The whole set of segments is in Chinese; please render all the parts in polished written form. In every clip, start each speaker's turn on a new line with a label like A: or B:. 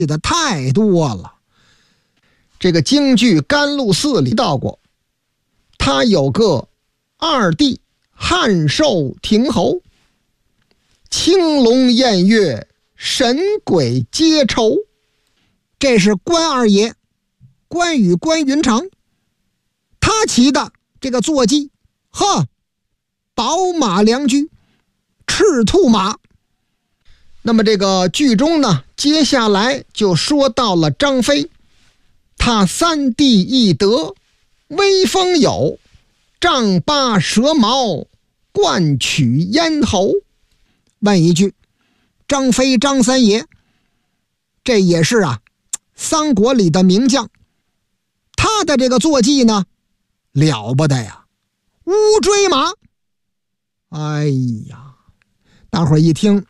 A: 的太多了。这个京剧甘露寺里到过，他有个二弟汉寿亭侯，青龙偃月，神鬼皆愁。这是关二爷关羽关云长，他骑的这个坐骑，宝马良驹，赤兔马。那么这个剧中呢，接下来就说到了张飞，他三弟一德，威风有，丈八蛇矛，冠取咽喉。问一句，张飞张三爷，这也是三国里的名将，他的这个坐骑呢，了不得呀，乌骓马。哎呀，大伙儿一听，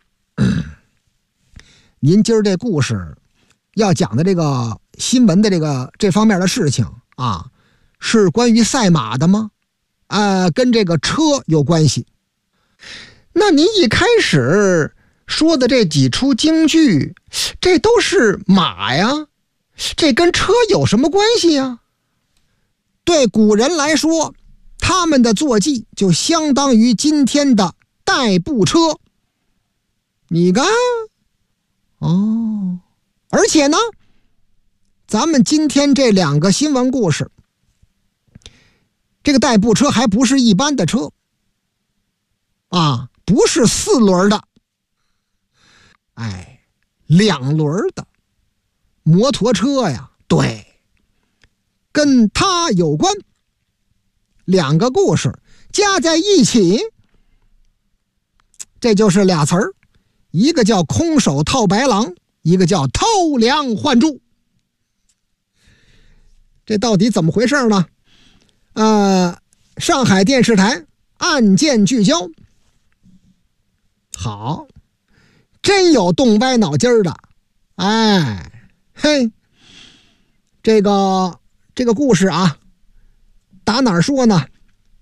A: 您今儿这故事要讲的这个新闻的这方面的事情啊，是关于赛马的吗？跟这个车有关系。那您一开始说的这几出京剧，这都是马呀，这跟车有什么关系呀？对古人来说，他们的坐骑就相当于今天的代步车。你看，而且呢，咱们今天这两个新闻故事，这个代步车还不是一般的车不是4轮的，2轮的摩托车呀。对，跟它有关。两个故事加在一起，这就是俩词儿，一个叫空手套白狼，一个叫偷梁换柱。这到底怎么回事呢？上海电视台案件聚焦，好，真有动歪脑筋的。这个故事打哪儿说呢？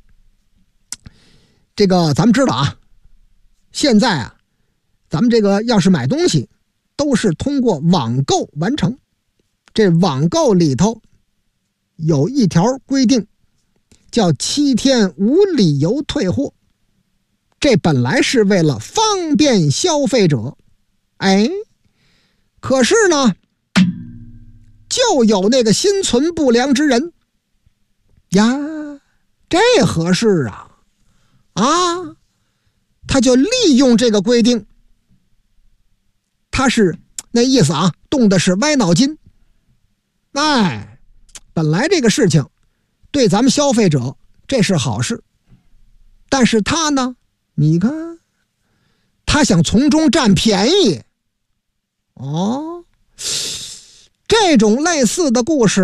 A: 这个咱们知道现在咱们这个要是买东西都是通过网购完成。这网购里头有一条规定，叫7天无理由退货。这本来是为了方便消费者，可是呢，就有那个心存不良之人呀，这合适他就利用这个规定，他是那意思动的是歪脑筋。本来这个事情对咱们消费者这是好事，但是他呢，你看他想从中占便宜。这种类似的故事